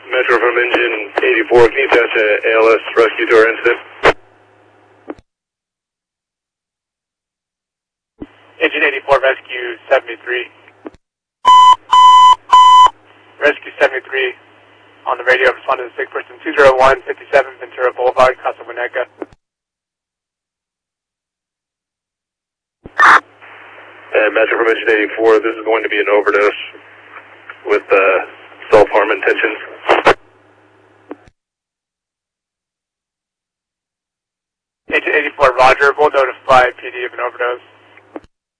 Metro from engine 84, can you attach a ALS rescue to our incident? Engine 84, rescue 73. Rescue 73 on the radio, responded to sick person 20157 Ventura Boulevard, Casa Hueneca. And Metro from engine 84, this is going to be an overdose with self-harm intentions. Engine 84, roger, we'll notify PD of an overdose.